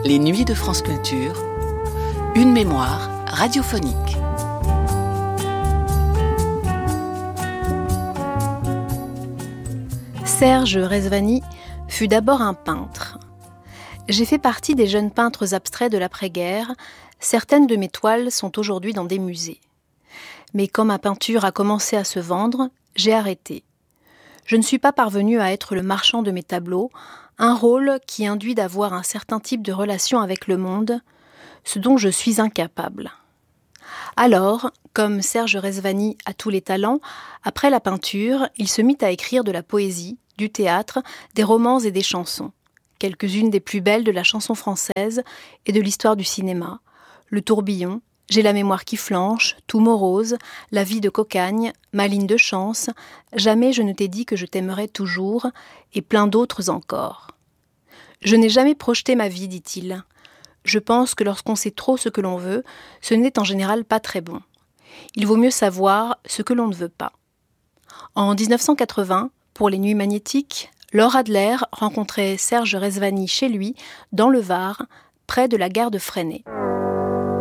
Les nuits de France Culture, une mémoire radiophonique. Serge Rezvani fut d'abord un peintre. J'ai fait partie des jeunes peintres abstraits de l'après-guerre. Certaines de mes toiles sont aujourd'hui dans des musées. Mais quand ma peinture a commencé à se vendre, j'ai arrêté. Je ne suis pas parvenue à être le marchand de mes tableaux, un rôle qui induit d'avoir un certain type de relation avec le monde, ce dont je suis incapable. Alors, comme Serge Rezvani a tous les talents, après la peinture, il se mit à écrire de la poésie, du théâtre, des romans et des chansons, quelques-unes des plus belles de la chanson française et de l'histoire du cinéma, Le Tourbillon, J'ai la mémoire qui flanche, Tout morose, La vie de cocagne, Ma ligne de chance, Jamais je ne t'ai dit que je t'aimerais toujours, et plein d'autres encore. Je n'ai jamais projeté ma vie, dit-il. Je pense que lorsqu'on sait trop ce que l'on veut, ce n'est en général pas très bon. Il vaut mieux savoir ce que l'on ne veut pas. En 1980, pour les Nuits magnétiques, Laure Adler rencontrait Serge Rezvani chez lui, dans le Var, près de la gare de Fresnay.